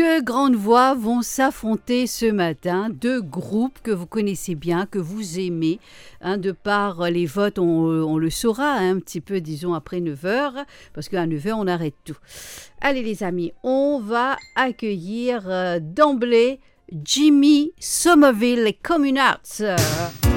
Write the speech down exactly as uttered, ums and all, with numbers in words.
Deux grandes voix vont s'affronter ce matin, deux groupes que vous connaissez bien, que vous aimez. Hein, de par les votes, on, on le saura hein, un petit peu, disons, après neuf heures, parce qu'à neuf heures, on arrête tout. Allez les amis, on va accueillir euh, d'emblée Jimmy Somerville, les Communards.